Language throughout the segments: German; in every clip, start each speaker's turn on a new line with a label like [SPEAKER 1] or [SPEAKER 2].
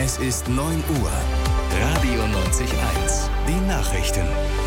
[SPEAKER 1] Es ist 9 Uhr. Radio 90.1. Die Nachrichten.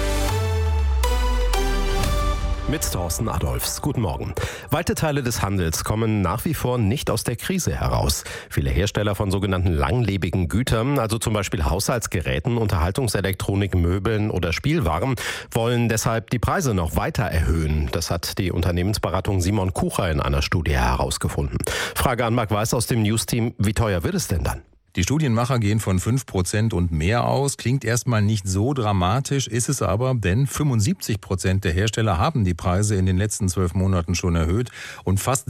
[SPEAKER 2] Mit Thorsten Adolphs. Guten Morgen. Weite Teile des Handels kommen nach wie vor nicht aus der Krise heraus. Viele Hersteller von sogenannten langlebigen Gütern, also zum Beispiel Haushaltsgeräten, Unterhaltungselektronik, Möbeln oder Spielwaren, wollen deshalb die Preise noch weiter erhöhen. Das hat die Unternehmensberatung Simon Kucher in einer Studie herausgefunden. Frage an Marc Weiß aus dem News-Team. Wie teuer wird es denn dann?
[SPEAKER 3] Die Studienmacher gehen von 5% und mehr aus. Klingt erstmal nicht so dramatisch, ist es aber, denn 75% der Hersteller haben die Preise in den letzten 12 Monaten schon erhöht und fast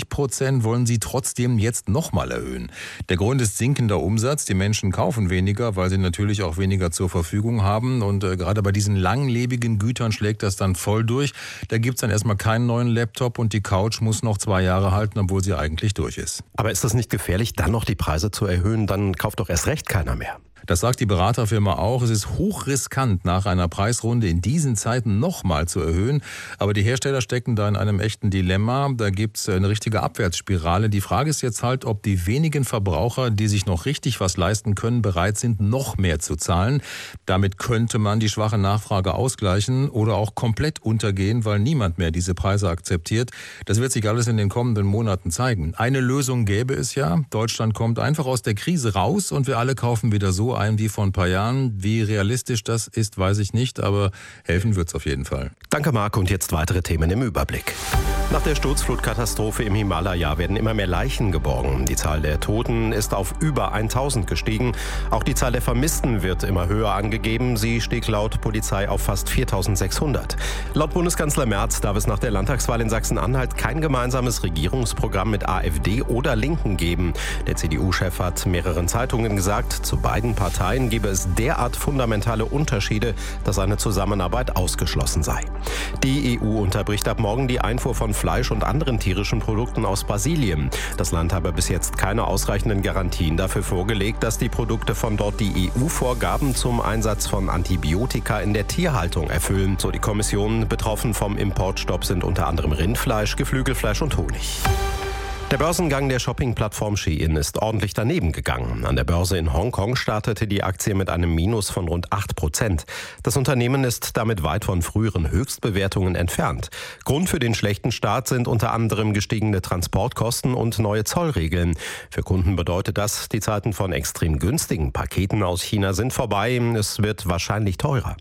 [SPEAKER 3] 70% wollen sie trotzdem jetzt nochmal erhöhen. Der Grund ist sinkender Umsatz. Die Menschen kaufen weniger, weil sie natürlich auch weniger zur Verfügung haben und gerade bei diesen langlebigen Gütern schlägt das dann voll durch. Da gibt's dann erstmal keinen neuen Laptop und die Couch muss noch 2 Jahre halten, obwohl sie eigentlich durch ist.
[SPEAKER 2] Aber ist das nicht gefährlich, dann noch die Preise zu erhöhen? Dann kauft doch erst recht keiner mehr.
[SPEAKER 3] Das sagt die Beraterfirma auch. Es ist hochriskant, nach einer Preisrunde in diesen Zeiten nochmal zu erhöhen. Aber die Hersteller stecken da in einem echten Dilemma. Da gibt es eine richtige Abwärtsspirale. Die Frage ist jetzt halt, ob die wenigen Verbraucher, die sich noch richtig was leisten können, bereit sind, noch mehr zu zahlen. Damit könnte man die schwache Nachfrage ausgleichen oder auch komplett untergehen, weil niemand mehr diese Preise akzeptiert. Das wird sich alles in den kommenden Monaten zeigen. Eine Lösung gäbe es ja. Deutschland kommt einfach aus der Krise raus und wir alle kaufen wieder so ein wie vor ein paar Jahren. Wie realistisch das ist, weiß ich nicht, aber helfen wird's auf jeden Fall.
[SPEAKER 2] Danke, Marc. Und jetzt weitere Themen im Überblick. Nach der Sturzflutkatastrophe im Himalaya werden immer mehr Leichen geborgen. Die Zahl der Toten ist auf über 1000 gestiegen. Auch die Zahl der Vermissten wird immer höher angegeben. Sie stieg laut Polizei auf fast 4600. Laut Bundeskanzler Merz darf es nach der Landtagswahl in Sachsen-Anhalt kein gemeinsames Regierungsprogramm mit AfD oder Linken geben. Der CDU-Chef hat mehreren Zeitungen gesagt, zu beiden Parteien gebe es derart fundamentale Unterschiede, dass eine Zusammenarbeit ausgeschlossen sei. Die EU unterbricht ab morgen die Einfuhr von Fleisch und anderen tierischen Produkten aus Brasilien. Das Land habe bis jetzt keine ausreichenden Garantien dafür vorgelegt, dass die Produkte von dort die EU-Vorgaben zum Einsatz von Antibiotika in der Tierhaltung erfüllen. So die Kommission. Betroffen vom Importstopp sind unter anderem Rindfleisch, Geflügelfleisch und Honig. Der Börsengang der Shopping-Plattform Shein ist ordentlich daneben gegangen. An der Börse in Hongkong startete die Aktie mit einem Minus von rund 8%. Das Unternehmen ist damit weit von früheren Höchstbewertungen entfernt. Grund für den schlechten Start sind unter anderem gestiegene Transportkosten und neue Zollregeln. Für Kunden bedeutet das, die Zeiten von extrem günstigen Paketen aus China sind vorbei. Es wird wahrscheinlich teurer.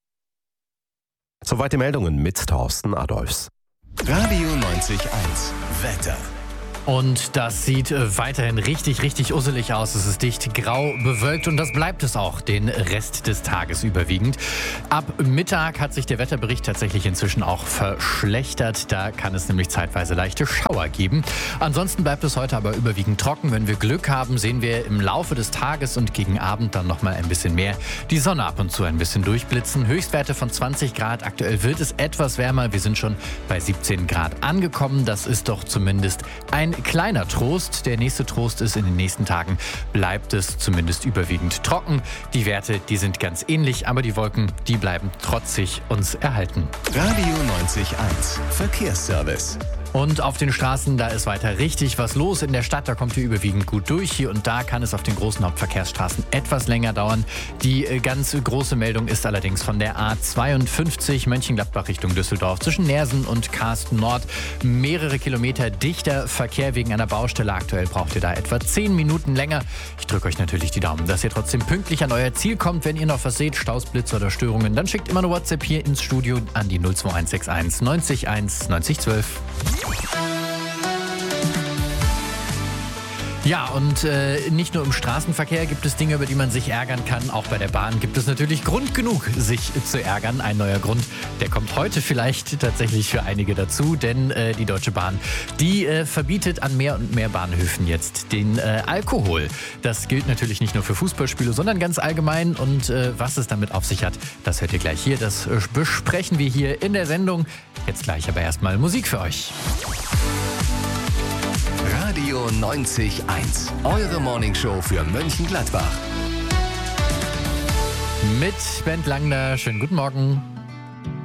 [SPEAKER 2] Soweit die Meldungen mit Thorsten Adolphs.
[SPEAKER 1] Radio 90.1. Wetter.
[SPEAKER 4] Und das sieht weiterhin richtig usselig aus. Es ist dicht grau bewölkt und das bleibt es auch den Rest des Tages überwiegend. Ab Mittag hat sich der Wetterbericht tatsächlich inzwischen auch verschlechtert. Da kann es nämlich zeitweise leichte Schauer geben. Ansonsten bleibt es heute aber überwiegend trocken. Wenn wir Glück haben, sehen wir im Laufe des Tages und gegen Abend dann nochmal ein bisschen mehr die Sonne ab und zu ein bisschen durchblitzen. Höchstwerte von 20 Grad. Aktuell wird es etwas wärmer. Wir sind schon bei 17 Grad angekommen. Das ist doch zumindest ein kleiner Trost. Der nächste Trost ist, in den nächsten Tagen bleibt es zumindest überwiegend trocken. Die Werte, die sind ganz ähnlich, aber die Wolken, die bleiben trotzig uns erhalten.
[SPEAKER 1] Radio 90.1 Verkehrsservice.
[SPEAKER 4] Und auf den Straßen, da ist weiter richtig was los. In der Stadt, da kommt hier überwiegend gut durch. Hier und da kann es auf den großen Hauptverkehrsstraßen etwas länger dauern. Die ganz große Meldung ist allerdings von der A52 Mönchengladbach Richtung Düsseldorf zwischen Neersen und Karsten Nord. Mehrere Kilometer dichter Verkehr wegen einer Baustelle. Aktuell braucht ihr da etwa 10 Minuten länger. Ich drücke euch natürlich die Daumen, dass ihr trotzdem pünktlich an euer Ziel kommt. Wenn ihr noch was seht, Staus, Blitze oder Störungen, dann schickt immer eine WhatsApp hier ins Studio an die 02161 90 1 90 12. Ja, und nicht nur im Straßenverkehr gibt es Dinge, über die man sich ärgern kann. Auch bei der Bahn gibt es natürlich Grund genug, sich zu ärgern. Ein neuer Grund, der kommt heute vielleicht tatsächlich für einige dazu. Denn die Deutsche Bahn, die verbietet an mehr und mehr Bahnhöfen jetzt den Alkohol. Das gilt natürlich nicht nur für Fußballspiele, sondern ganz allgemein. Und was es damit auf sich hat, das hört ihr gleich hier. Das besprechen wir hier in der Sendung. Jetzt gleich aber erstmal Musik für euch.
[SPEAKER 1] Radio 90.1. Eure Morningshow für Mönchengladbach.
[SPEAKER 4] Mit Bent Langner. Schönen guten Morgen.